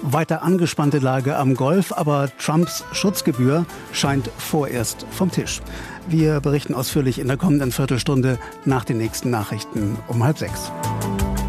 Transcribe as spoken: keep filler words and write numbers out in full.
Weiter angespannte Lage am Golf, aber Trumps Schutzgebühr scheint vorerst vom Tisch. Wir berichten ausführlich in der kommenden Viertelstunde nach den nächsten Nachrichten um halb sechs.